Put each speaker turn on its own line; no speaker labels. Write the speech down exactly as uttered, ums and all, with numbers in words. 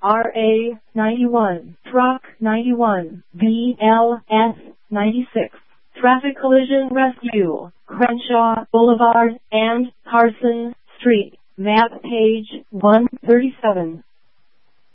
R A ninety-one, Truck ninety-one, B L S ninety-six. Traffic Collision Rescue, Crenshaw Boulevard and Carson Street. Map page one thirty-seven.